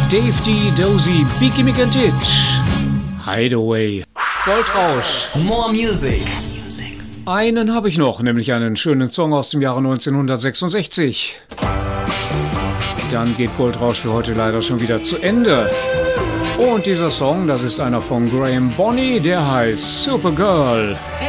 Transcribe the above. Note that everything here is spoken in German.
Dave D, Dozy, Beaky McIntitch, Hideaway, Goldrausch. More Music. Einen habe ich noch, nämlich einen schönen Song aus dem Jahre 1966. Dann geht Goldrausch für heute leider schon wieder zu Ende. Und dieser Song, das ist einer von Graham Bonney, der heißt Supergirl.